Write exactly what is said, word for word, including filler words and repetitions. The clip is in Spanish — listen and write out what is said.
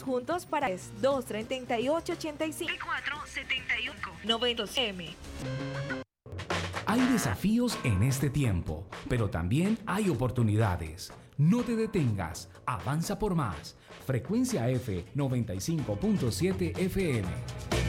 Vamos juntos para dos treinta y ocho ochenta y cinco cuatro setenta y uno noventa M. Hay desafíos en este tiempo, pero también hay oportunidades. No te detengas, avanza por más. Frecuencia F noventa y cinco punto siete F M.